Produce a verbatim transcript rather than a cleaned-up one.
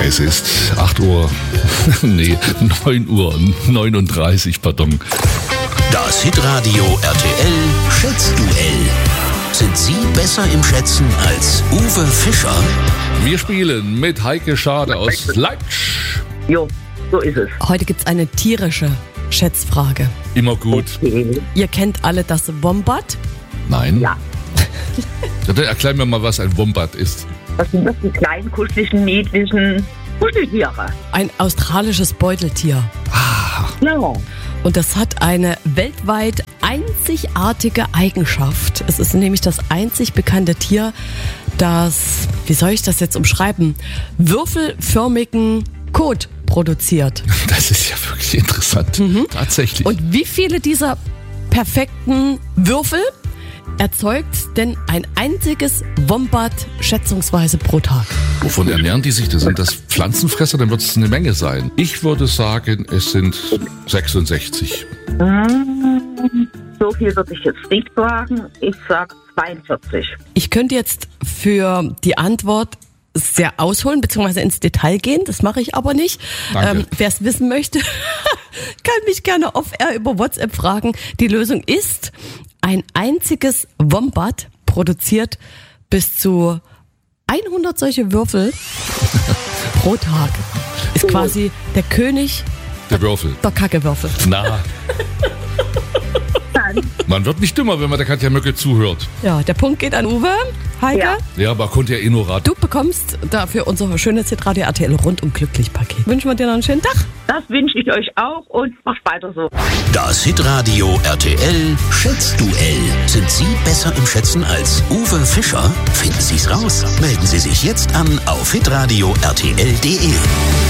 Es ist acht Uhr, nee, neun Uhr neununddreißig, pardon. Das Hitradio R T L Schätzduell. Sind Sie besser im Schätzen als Uwe Fischer? Wir spielen mit Heike Schade aus Leipzig. Jo, so ist es. Heute gibt's eine tierische Schätzfrage. Immer gut. Okay. Ihr kennt alle das Wombat? Nein? Ja. Ja, dann erklär mir mal, was ein Wombat ist. Das sind das die kleinen, kuscheligen, niedlichen Kuscheltiere. Ein australisches Beuteltier. Ja. Und das hat eine weltweit einzigartige Eigenschaft. Es ist nämlich das einzig bekannte Tier, das, wie soll ich das jetzt umschreiben, würfelförmigen Kot produziert. Das ist ja wirklich interessant. Mhm. Tatsächlich. Und wie viele dieser perfekten Würfel erzeugt denn ein einziges Wombat schätzungsweise pro Tag? Wovon ernähren die sich? Das sind das Pflanzenfresser, dann wird es eine Menge sein. Ich würde sagen, es sind sechsundsechzig. So viel würde ich jetzt nicht sagen. Ich sag zweiundvierzig. Ich könnte jetzt für die Antwort sehr ausholen bzw. ins Detail gehen. Das mache ich aber nicht. Ähm, Wer es wissen möchte, kann mich gerne off-air über WhatsApp fragen. Die Lösung ist, ein einziges Wombat produziert bis zu hundert solche Würfel pro Tag. Ist quasi der König der Würfel. Der Kackewürfel. Na. Man wird nicht dümmer, wenn man der Katja Möcke zuhört. Ja, der Punkt geht an Uwe. Heike? Ja, ja aber konnte ja eh nur raten. Du bekommst dafür unser schönes Hitradio R T L rundum glücklich Paket. Wünschen wir dir noch einen schönen Tag. das wünsche ich euch auch und macht weiter so. Das Hitradio R T L Schätzduell. Sind Sie besser im Schätzen als Uwe Fischer? Finden Sie's raus. Melden Sie sich jetzt an auf hitradio r t l punkt d e.